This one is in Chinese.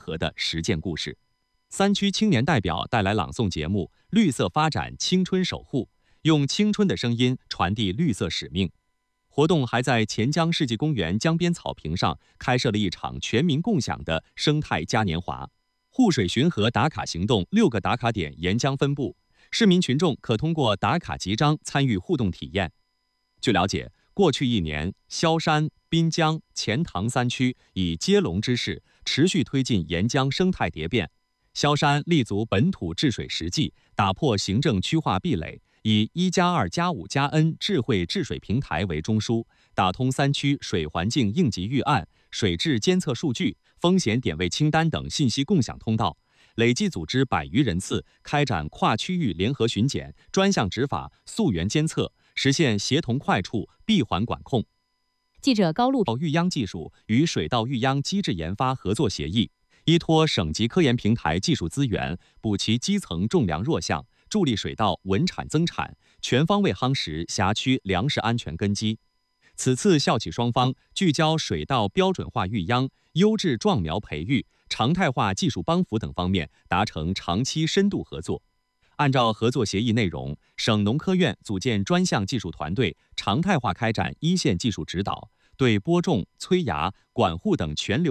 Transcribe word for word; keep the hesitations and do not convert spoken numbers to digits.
合的实践故事。三区青年代表带来朗诵节目《绿色发展，青春守护》，用青春的声音传递绿色使命。活动还在钱江世纪公园江边草坪上开设了一场全民共享的生态嘉年华。护水巡河打卡行动六个打卡点沿江分布，市民群众可通过打卡集章参与互动体验。据了解，过去一年，萧山、滨江、钱塘三区以接龙之势，持续推进沿江生态蝶变。萧山立足本土治水实际，打破行政区划壁垒，以一加二加五加 N 智慧治水平台为中枢，打通三区水环境应急预案、水质监测数据、风险点位清单等信息共享通道，累计组织百余人次，开展跨区域联合巡检、专项执法、溯源监测，实现协同快触、闭环管控。 记者高露育秧技术与水稻育秧机制研发合作协议，依托省级科研平台技术资源，补齐基层种粮弱项，助力水稻稳产增产，全方位夯实辖区粮食安全根基。此次校企双方聚焦水稻标准化育秧、优质壮苗培育、常态化技术帮扶等方面达成长期深度合作。按照合作协议内容，省农科院组建专项技术团队，常态化开展一线技术指导，对播种、催芽、管护等全流